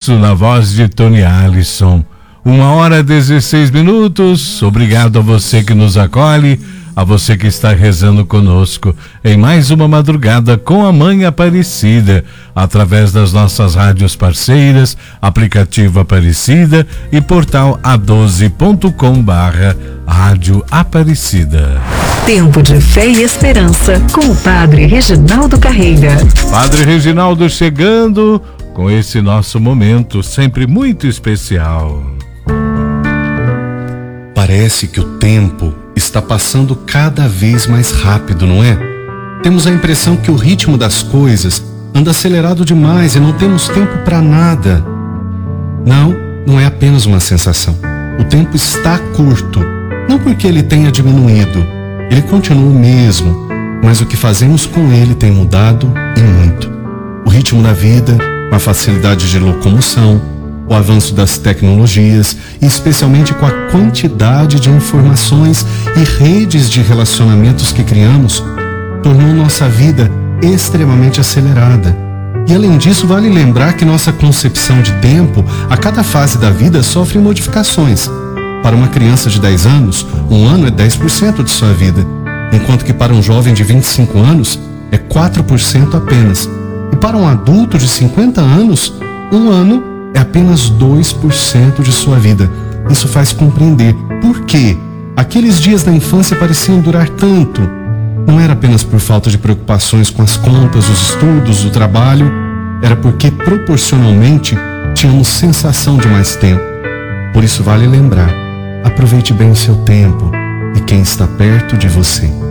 Isso na voz de Tony Allison. 1h16. Obrigado a você que nos acolhe, a você que está rezando conosco em mais uma madrugada com a Mãe Aparecida, através das nossas rádios parceiras, aplicativo Aparecida e portal a12.com/Rádio Aparecida. Tempo de fé e esperança com o Padre Reginaldo Carreira. Padre Reginaldo chegando com esse nosso momento sempre muito especial. Parece que o tempo está passando cada vez mais rápido, não é? Temos a impressão que o ritmo das coisas anda acelerado demais e não temos tempo para nada. Não é apenas uma sensação. O tempo está curto, não porque ele tenha diminuído. Ele continua o mesmo, mas o que fazemos com ele tem mudado e muito. O ritmo da vida, a facilidade de locomoção, o avanço das tecnologias e especialmente com a quantidade de informações e redes de relacionamentos que criamos, tornou nossa vida extremamente acelerada. E além disso, vale lembrar que nossa concepção de tempo, a cada fase da vida, sofre modificações. Para uma criança de 10 anos, um ano é 10% de sua vida, enquanto que para um jovem de 25 anos é 4% apenas. E para um adulto de 50 anos, um ano é apenas 2% de sua vida. Isso faz compreender por que aqueles dias da infância pareciam durar tanto. Não era apenas por falta de preocupações com as contas, os estudos, o trabalho. Era porque, proporcionalmente, tínhamos sensação de mais tempo. Por isso vale lembrar, aproveite bem o seu tempo e quem está perto de você.